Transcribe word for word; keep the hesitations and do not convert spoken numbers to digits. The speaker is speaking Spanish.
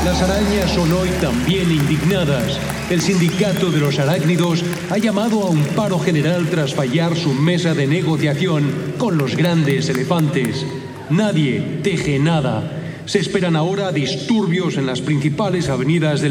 Las arañas son hoy también indignadas. El sindicato de los arácnidos ha llamado a un paro general tras fallar su mesa de negociación con los grandes elefantes. Nadie teje nada. Se esperan ahora disturbios en las principales avenidas del